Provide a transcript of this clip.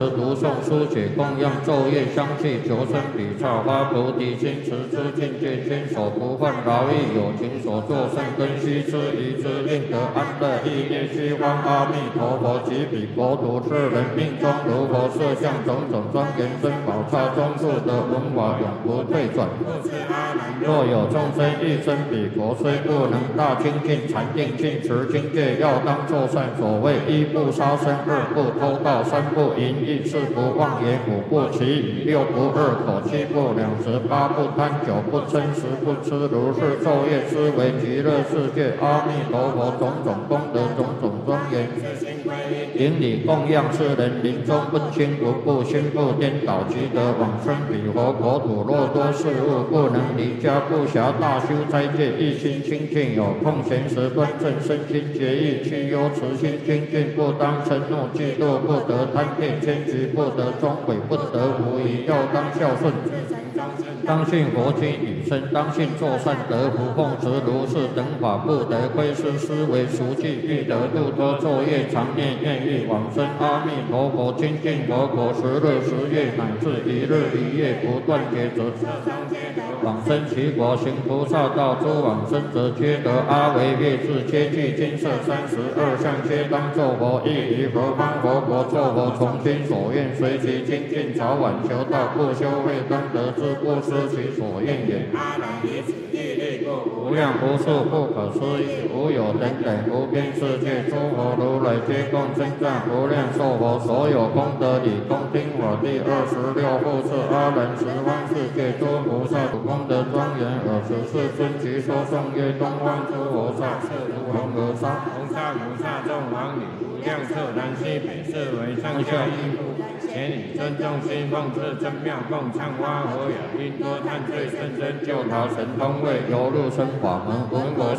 读诵书写供养昼夜相继求生比刹花菩提心持之境界坚守不犯劳役有情所作善根须知一知令得安乐意念虚幻阿弥陀佛及彼国土世人命中如佛设相种种庄严珍宝刹中入得文法永不退转。若有众生欲生彼国，虽不能大精进禅定尽持境界，要当作善所谓一不杀生，二不偷盗，三不淫逸，四不妄言，五不绮语，六不二口，七不两舌，八不贪酒，不嗔，十不痴，如是昼夜思维极乐世界阿弥陀佛种种功德，种种庄严。顶礼供养世人，临终问心无故，心不颠倒，即得往生彼佛国土。若多事物不能离家，不暇大修斋戒，一心清净，有空闲时端正身心节义，去忧慈心精进，不当嗔怒嫉妒，不得贪恋奸局，不得终悔，不得无疑，要当孝顺。当信佛经语声，当信作善得福，奉持如是等法，不得亏失，思维熟记，欲得度脱昼夜常念愿欲往生阿弥陀佛清净佛国10日10夜乃至1日1夜不断劫则往生其国行菩萨道，诸往生者皆得阿惟越致，皆具金色32相，皆当作佛，亦于何方佛国作佛，从心所愿随其精进，早晚求道，不修慧当得之，不失其所愿也。无量无数不可思议，无有等等无边世界，诸佛如来皆共称赞无量寿佛，所有功德理恭听我第26复次阿人十方世界诸菩萨功德庄严尔14尊即说颂曰：东方诸菩萨是如恒河沙，红沙菩萨众王女无量色南西北是为上下依附，前以尊重心奉持真妙共唱花和雅音多叹最甚深救逃神通位游入生法门闻我